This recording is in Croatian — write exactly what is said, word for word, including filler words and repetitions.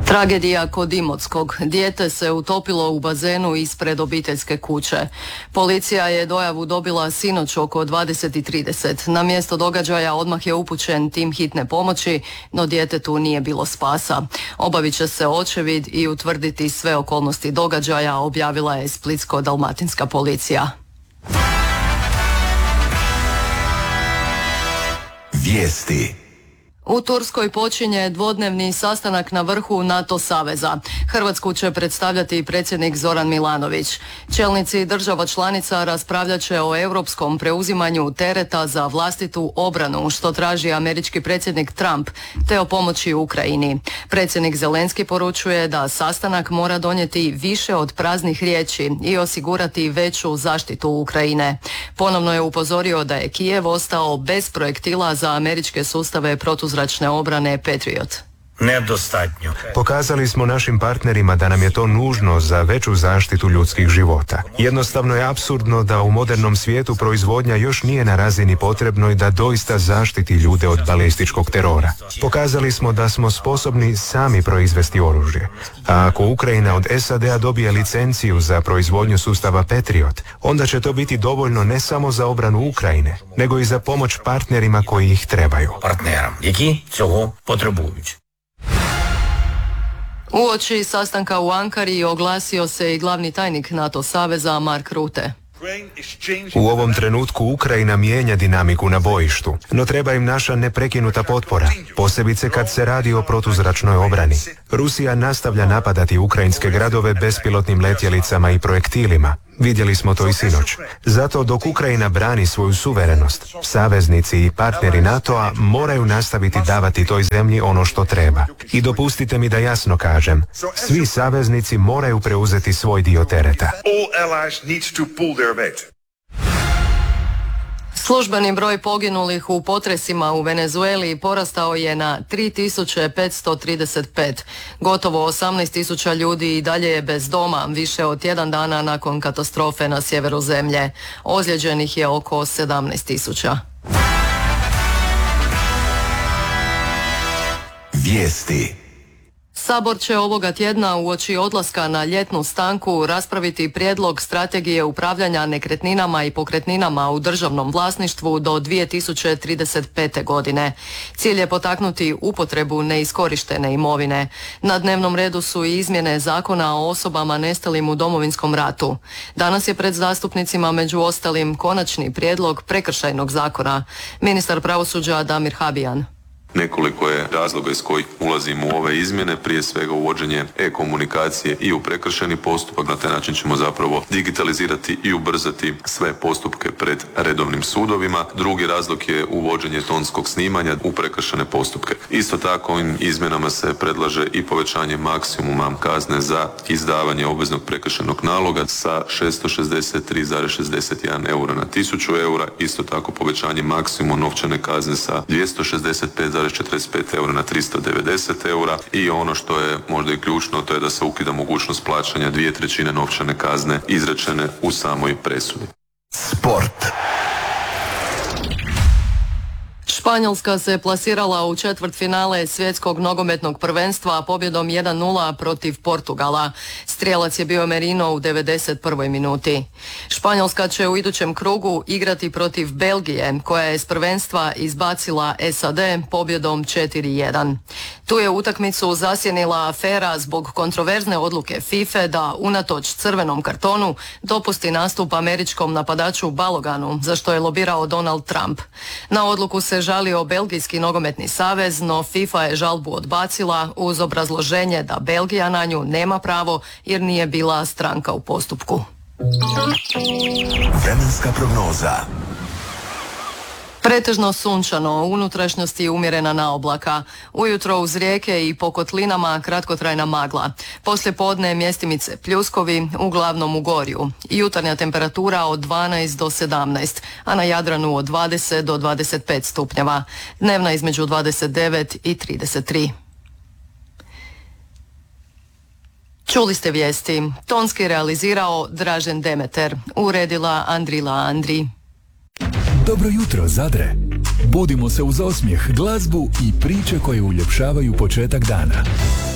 Tragedija kod Imotskog. Dijete se utopilo u bazenu ispred obiteljske kuće. Policija je dojavu dobila sinoć oko dvadeset i trideset. Na mjesto događaja odmah je upućen tim hitne pomoći, no djetetu nije bilo spasa. Obavit će se očevid i utvrditi sve okolnosti događaja, objavila je Splitsko-dalmatinska policija. Vijesti. U Turskoj počinje dvodnevni sastanak na vrhu NATO saveza. Hrvatsku će predstavljati predsjednik Zoran Milanović. Čelnici država članica raspravljat će o europskom preuzimanju tereta za vlastitu obranu, što traži američki predsjednik Trump, te o pomoći Ukrajini. Predsjednik Zelenski poručuje da sastanak mora donijeti više od praznih riječi i osigurati veću zaštitu Ukrajine. Ponovno je upozorio da je Kijev ostao bez projektila za američke sustave protuzračne zračne obrane Patriot. Nedostatnjo. Pokazali smo našim partnerima da nam je to nužno za veću zaštitu ljudskih života. Jednostavno je apsurdno da u modernom svijetu proizvodnja još nije na razini potrebnoj da doista zaštiti ljude od balističkog terora. Pokazali smo da smo sposobni sami proizvesti oružje. A ako Ukrajina od S A D-a dobije licenciju za proizvodnju sustava Patriot, onda će to biti dovoljno ne samo za obranu Ukrajine, nego i za pomoć partnerima koji ih trebaju. Partneram, які цього потребують. Uoči sastanka u Ankari oglasio se i glavni tajnik NATO saveza Mark Rutte. U ovom trenutku Ukrajina mijenja dinamiku na bojištu, no treba im naša neprekinuta potpora, posebice kad se radi o protuzračnoj obrani. Rusija nastavlja napadati ukrajinske gradove bespilotnim letjelicama i projektilima. Vidjeli smo to i sinoć. Zato dok Ukrajina brani svoju suverenost, saveznici i partneri NATO-a moraju nastaviti davati toj zemlji ono što treba. I dopustite mi da jasno kažem, svi saveznici moraju preuzeti svoj dio tereta. Službeni broj poginulih u potresima u Venezueli porastao je na tri tisuće petsto trideset pet. Gotovo osamnaest tisuća ljudi i dalje je bez doma, više od tjedan dana nakon katastrofe na sjeveru zemlje. Ozlijeđenih je oko sedamnaest tisuća. Vijesti. Sabor će ovoga tjedna uoči odlaska na ljetnu stanku raspraviti prijedlog strategije upravljanja nekretninama i pokretninama u državnom vlasništvu do dvije tisuće trideset pete. godine. Cilj je potaknuti upotrebu neiskorištene imovine. Na dnevnom redu su i izmjene zakona o osobama nestalim u Domovinskom ratu. Danas je pred zastupnicima među ostalim konačni prijedlog prekršajnog zakona. Ministar pravosuđa Damir Habijan. Nekoliko je razloga iz kojih ulazimo u ove izmjene, prije svega uvođenje e-komunikacije i u prekršajni postupak. Na taj način ćemo zapravo digitalizirati i ubrzati sve postupke pred redovnim sudovima. Drugi razlog je uvođenje tonskog snimanja u prekršajne postupke. Isto tako ovim izmjenama se predlaže i povećanje maksimuma kazne za izdavanje obveznog prekršajnog naloga sa šesto šezdeset tri zarez šezdeset jedan eura na tisuću eura. Isto tako povećanje maksimuma novčane kazne sa dvjesto šezdeset pet zarez četrdeset pet eura na tristo devedeset eura i ono što je možda i ključno, to je da se ukida mogućnost plaćanja dvije trećine novčane kazne izrečene u samoj presudi. Sport. Španjolska se plasirala u četvrtfinale svjetskog nogometnog prvenstva pobjedom jedan nula protiv Portugala. Strijelac je bio Merino u devedeset prvoj minuti. Španjolska će u idućem krugu igrati protiv Belgije, koja je s prvenstva izbacila S A D pobjedom četiri jedan. Tu je utakmicu zasjenila afera zbog kontroverzne odluke FIFA da unatoč crvenom kartonu dopusti nastup američkom napadaču Baloganu, za što je lobirao Donald Trump. Na odluku se žalio Belgijski nogometni savez, no FIFA je žalbu odbacila uz obrazloženje da Belgija na nju nema pravo jer nije bila stranka u postupku. Vremenska prognoza. Pretežno sunčano, u unutrašnjosti umjerena naoblaka. Ujutro uz rijeke i po kotlinama kratkotrajna magla. Poslije podne mjestimice pljuskovi, uglavnom u gorju. Jutarnja temperatura od dvanaest do sedamnaest, a na Jadranu od dvadeset do dvadeset pet stupnjeva. Dnevna između dvadeset devet i trideset tri. Čuli ste vijesti. Tonski realizirao Dražen Demeter. Uredila Andrila Andri. Dobro jutro, Zadre. Budimo se uz osmijeh, glazbu i priče koje uljepšavaju početak dana.